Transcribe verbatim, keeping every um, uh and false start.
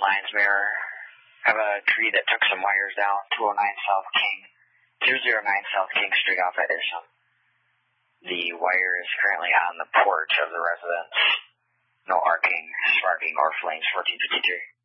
lines mirror. I have a tree that took some wires down, two oh nine South King, two oh nine South King Street off Ederson. The wire is currently on the porch of the residence. No arcing, sparking, or flames, fourteen fifty-three.